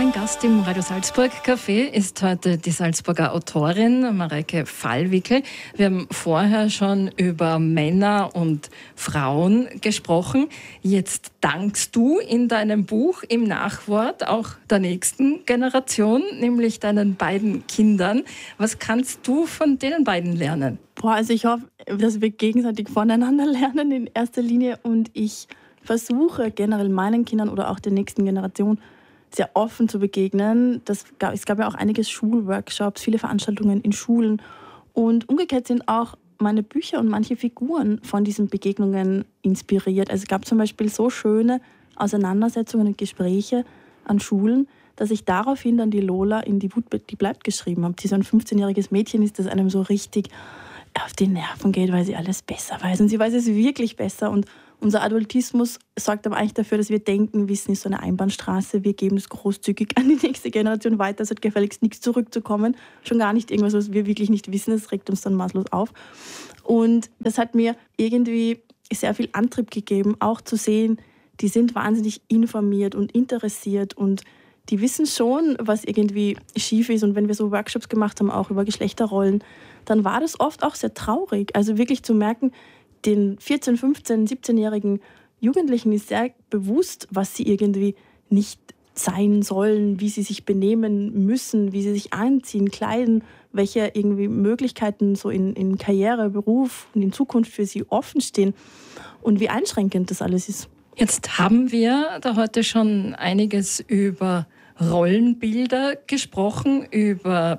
Mein Gast im Radio Salzburg Café ist heute die Salzburger Autorin Mareike Fallwickel. Wir haben vorher schon über Männer und Frauen gesprochen. Jetzt dankst du in deinem Buch im Nachwort auch der nächsten Generation, nämlich deinen beiden Kindern. Was kannst du von den beiden lernen? Also ich hoffe, dass wir gegenseitig voneinander lernen in erster Linie, und ich versuche generell meinen Kindern oder auch der nächsten Generation sehr offen zu begegnen. Es gab ja auch einige Schulworkshops, viele Veranstaltungen in Schulen, und umgekehrt sind auch meine Bücher und manche Figuren von diesen Begegnungen inspiriert. Also es gab zum Beispiel so schöne Auseinandersetzungen und Gespräche an Schulen, dass ich daraufhin dann die Lola in Die Wut, die bleibt geschrieben habe. Die so ein 15-jähriges Mädchen ist, das einem so richtig auf die Nerven geht, weil sie alles besser weiß. Und sie weiß es wirklich besser. Und unser Adultismus sorgt aber eigentlich dafür, dass wir denken, Wissen ist so eine Einbahnstraße. Wir geben es großzügig an die nächste Generation weiter. Es hat gefälligst nichts zurückzukommen. Schon gar nicht irgendwas, was wir wirklich nicht wissen. Das regt uns dann maßlos auf. Und das hat mir irgendwie sehr viel Antrieb gegeben, auch zu sehen, die sind wahnsinnig informiert und interessiert und die wissen schon, was irgendwie schief ist. Und wenn wir so Workshops gemacht haben, auch über Geschlechterrollen, dann war das oft auch sehr traurig. Also wirklich zu merken, den 14-, 15-, 17-jährigen Jugendlichen ist sehr bewusst, was sie irgendwie nicht sein sollen, wie sie sich benehmen müssen, wie sie sich anziehen, kleiden, welche irgendwie Möglichkeiten so in Karriere, Beruf und in Zukunft für sie offen stehen und wie einschränkend das alles ist. Jetzt haben wir da heute schon einiges über Rollenbilder gesprochen, über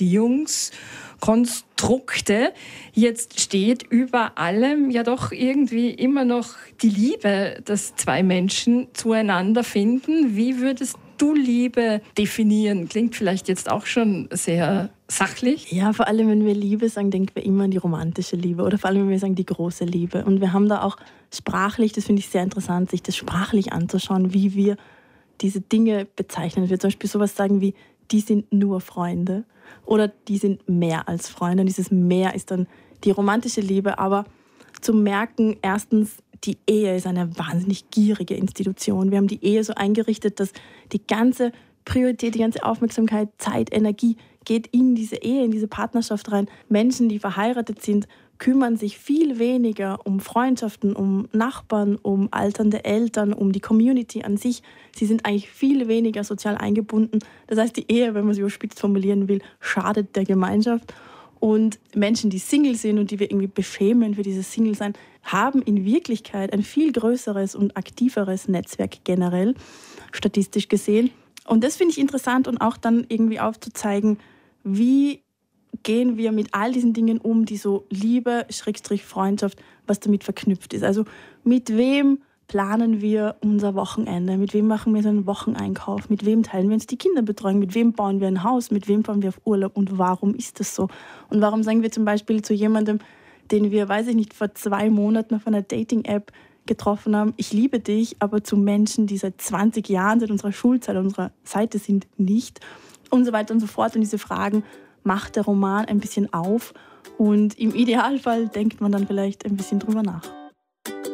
Beziehungskonstrukte. Jetzt steht über allem ja doch irgendwie immer noch die Liebe, dass zwei Menschen zueinander finden. Wie würdest du Liebe definieren? Klingt vielleicht jetzt auch schon sehr sachlich. Ja, vor allem, wenn wir Liebe sagen, denken wir immer an die romantische Liebe oder vor allem, wenn wir sagen, die große Liebe. Und wir haben da auch sprachlich, das finde ich sehr interessant, sich das sprachlich anzuschauen, wie wir diese Dinge bezeichnen. Wir zum Beispiel sowas sagen wie, die sind nur Freunde oder die sind mehr als Freunde. Und dieses mehr ist dann die romantische Liebe. Aber zu merken, erstens, die Ehe ist eine wahnsinnig gierige Institution. Wir haben die Ehe so eingerichtet, dass die ganze Priorität, die ganze Aufmerksamkeit, Zeit, Energie geht in diese Ehe, in diese Partnerschaft rein. Menschen, die verheiratet sind, kümmern sich viel weniger um Freundschaften, um Nachbarn, um alternde Eltern, um die Community an sich. Sie sind eigentlich viel weniger sozial eingebunden. Das heißt, die Ehe, wenn man sie überspitzt formulieren will, schadet der Gemeinschaft. Und Menschen, die Single sind und die wir irgendwie beschämen für dieses Single-Sein, haben in Wirklichkeit ein viel größeres und aktiveres Netzwerk generell, statistisch gesehen. Und das finde ich interessant und auch dann irgendwie aufzuzeigen, wie gehen wir mit all diesen Dingen um, die so Liebe, Freundschaft, was damit verknüpft ist. Also mit wem planen wir unser Wochenende? Mit wem machen wir so einen Wocheneinkauf? Mit wem teilen wir uns die Kinderbetreuung? Mit wem bauen wir ein Haus? Mit wem fahren wir auf Urlaub? Und warum ist das so? Und warum sagen wir zum Beispiel zu jemandem, den wir, weiß ich nicht, vor 2 Monaten auf einer Dating-App getroffen haben, ich liebe dich, aber zu Menschen, die seit 20 Jahren, seit unserer Schulzeit an unserer Seite sind, nicht? Und so weiter und so fort. Und diese Fragen macht der Roman ein bisschen auf und im Idealfall denkt man dann vielleicht ein bisschen drüber nach.